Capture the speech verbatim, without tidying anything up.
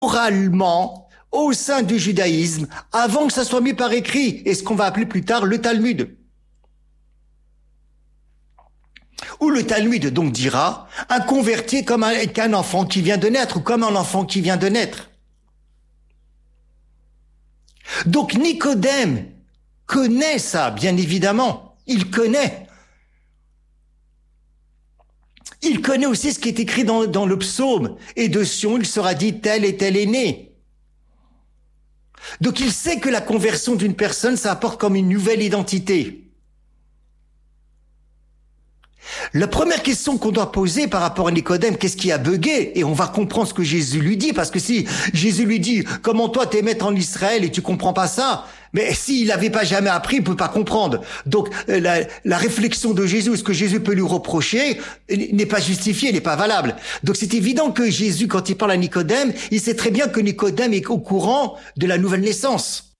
oralement au sein du judaïsme avant que ça soit mis par écrit, et ce qu'on va appeler plus tard le Talmud. Où le Talmud donc dira un converti est comme un, qu'un enfant qui vient de naître, ou comme un enfant qui vient de naître. Donc Nicodème connaît ça, bien évidemment. Il connaît. Il connaît aussi ce qui est écrit dans, dans le psaume. Et de Sion, il sera dit tel et tel est né. Donc il sait que la conversion d'une personne, ça apporte comme une nouvelle identité. La première question qu'on doit poser par rapport à Nicodème, qu'est-ce qui a bugué? Et on va comprendre ce que Jésus lui dit, parce que si Jésus lui dit, comment toi t'es maître en Israël et tu comprends pas ça, mais s'il l'avait pas jamais appris, il peut pas comprendre. Donc la, la réflexion de Jésus, ce que Jésus peut lui reprocher, n'est pas justifiée, n'est pas valable. Donc c'est évident que Jésus, quand il parle à Nicodème, il sait très bien que Nicodème est au courant de la nouvelle naissance.